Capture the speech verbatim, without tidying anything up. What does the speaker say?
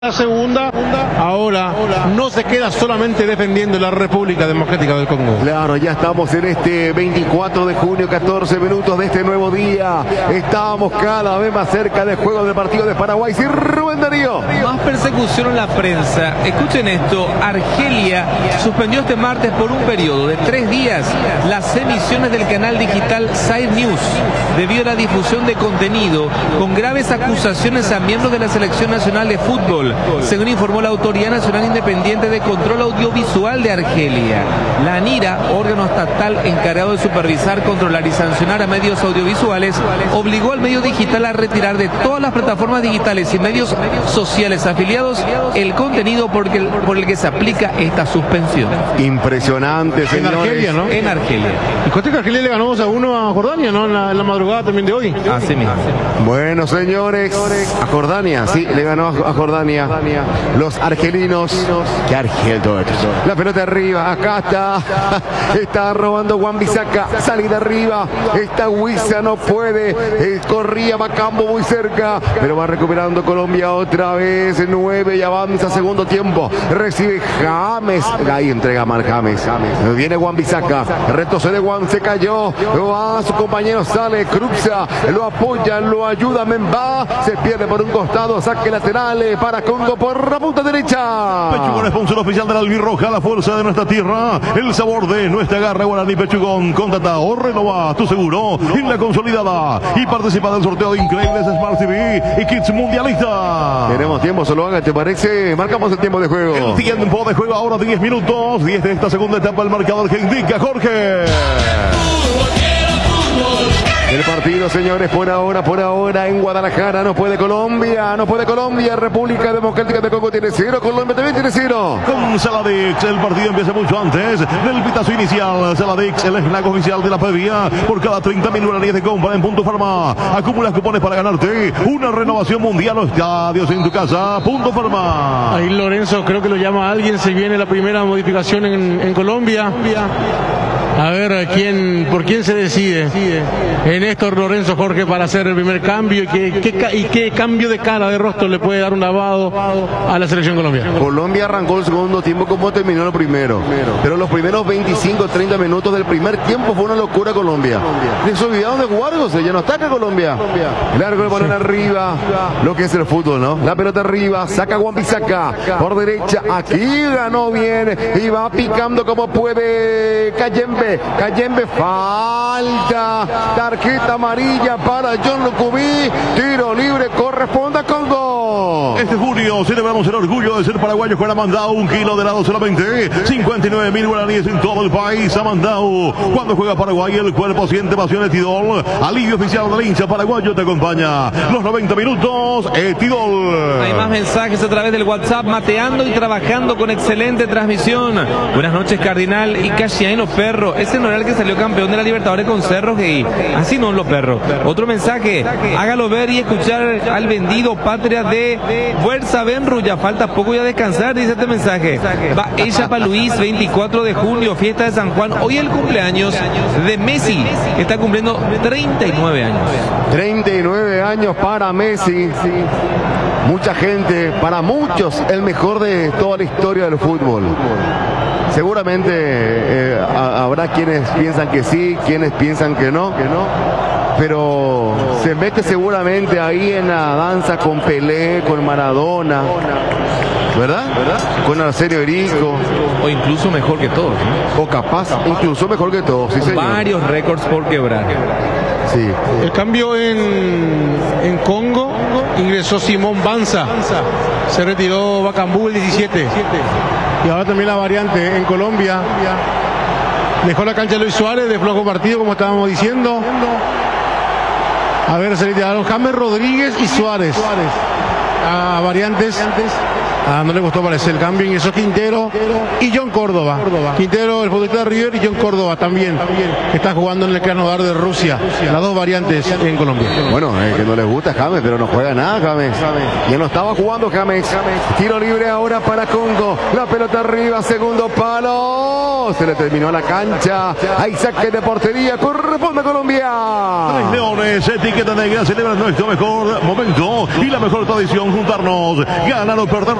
La segunda, ahora no se queda solamente defendiendo la República Democrática del Congo. Claro, ya estamos en este veinticuatro de junio, catorce minutos de este nuevo día. Estamos cada vez más cerca del juego del partido de Paraguay. Sí, Rubén Darío. Más persecución en la prensa. Escuchen esto. Argelia suspendió este martes por un periodo de tres días las emisiones del canal digital Side News debido a la difusión de contenido con graves acusaciones a miembros de la Selección Nacional de Fútbol, según informó la Autoridad Nacional Independiente de Control Audiovisual de Argelia. La ANIRA, órgano estatal encargado de supervisar, controlar y sancionar a medios audiovisuales, obligó al medio digital a retirar de todas las plataformas digitales y medios sociales afiliados el contenido por el, por el que se aplica esta suspensión. Impresionante, señores. En Argelia, ¿no? En Argelia. Y conté que Argelia le ganó dos a uno a Jordania, ¿no? En la, en la madrugada también de hoy. Así mismo. Bueno, señores, a Jordania, sí, le ganó a Jordania. Los argelinos, que Argel todo esto. La pelota arriba, acá está. Está robando Wan-Bissaka, salida arriba. Esta Huiza no puede. Eh, corría Macambo muy cerca, pero va recuperando Colombia otra vez. nueve y avanza segundo tiempo. Recibe James. Ahí entrega Mar James. Viene Wan-Bissaka. Retrocede Juan, se cayó. Va, su compañero sale. Cruza, lo apoya, lo ayuda Memba. Se pierde por un costado. Saque lateral para Congo por la punta derecha. Pechugón, sponsor oficial de la albirroja, la fuerza de nuestra tierra, el sabor de nuestra garra. Guaraní Pechugón, contrata o renova tu seguro en la consolidada y participa del sorteo de increíbles Smart T V y kits mundialista. Tenemos tiempo, solo haga, ¿te parece? Marcamos el tiempo de juego. El tiempo de juego ahora diez minutos, diez de esta segunda etapa, el marcador que indica Jorge. El partido, señores, por ahora, por ahora en Guadalajara. No puede Colombia, no puede Colombia. República Democrática de Congo tiene cero, Colombia también tiene cero. Con Saladix, el partido empieza mucho antes del pitazo inicial. Saladix, el esnaco oficial de la previa. Por cada treinta mil guaraníes de compra en Punto Farma, acumulas cupones para ganarte una renovación mundial o estadios en tu casa. Punto Farma. Ahí Lorenzo, creo que lo llama alguien. Se viene la primera modificación en, en Colombia. A ver, ¿quién, ¿por quién se decide? En Néstor Lorenzo Jorge para hacer el primer cambio. ¿Y qué, qué, y qué cambio de cara, de rostro le puede dar un lavado a la selección colombiana? Colombia arrancó el segundo tiempo como terminó el primero. Pero los primeros veinticinco, treinta minutos del primer tiempo fue una locura Colombia. Se olvidaron de jugar, José, ya no ataca Colombia. Largo el balón arriba, lo que es el fútbol, ¿no? La pelota arriba, saca Wan-Bissaka por derecha. Aquí ganó bien y va picando como puede Cayembe. Cayembe, falta, tarjeta amarilla para John Lucubí, tiro libre, corresponde a Congo. Este junio celebramos el orgullo de ser paraguayos con Amandau, un kilo de helado solamente cincuenta y nueve mil guaraníes en todo el país. Amandau, cuando juega Paraguay el cuerpo siente pasión. Etidol, alivio oficial del hincha paraguayo, te acompaña los noventa minutos. Etidol. Hay más mensajes a través del WhatsApp. Mateando y trabajando con excelente transmisión. Buenas noches, Cardinal y Cachiano Perro. Ese no era el que salió campeón de la Libertadores con Cerro Gay. Así no lo perro. Otro mensaje. Hágalo ver y escuchar al vendido Patria de Fuerza Benru. Ya falta poco ya descansar, dice este mensaje. Va ella para Luis, veinticuatro de junio, fiesta de San Juan. Hoy el cumpleaños de Messi, que está cumpliendo treinta y nueve años. treinta y nueve años para Messi. Mucha gente, para muchos, el mejor de toda la historia del fútbol. Seguramente eh, habrá quienes piensan que sí, quienes piensan que no, que no. Pero se mete seguramente ahí en la danza con Pelé, con Maradona, ¿verdad? ¿verdad? Con Arsenio Erico. O incluso mejor que todos, ¿no? O capaz, incluso mejor que todos, sí, señor. Varios récords por quebrar. Sí. El cambio en, en Congo, ingresó Simón Banza. Se retiró Bacambú el diecisiete. Y ahora también la variante en Colombia. Dejó la cancha Luis Suárez de flojo partido, como estábamos diciendo. A ver, se retiraron James Rodríguez y Suárez. A variantes. Ah, no le gustó, parece, el cambio. Ingresó Quintero y John Córdoba. Quintero, el futbolista de River, y John Córdoba también. Está jugando en el Krasnodar de Rusia. Las dos variantes en Colombia. Bueno, es que no les gusta James, pero no juega nada James. Ya no estaba jugando James. Tiro libre ahora para Congo. La pelota arriba, segundo palo. Se le terminó la cancha. Hay saque de portería. Corresponde a Colombia. Tres Leones, etiqueta negra, celebran nuestro mejor momento y la mejor tradición, juntarnos, ganar o perder.